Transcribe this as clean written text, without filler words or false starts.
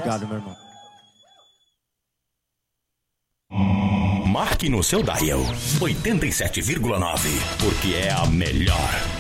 Obrigado, meu irmão. Marque no seu dial 87,9, porque é a melhor.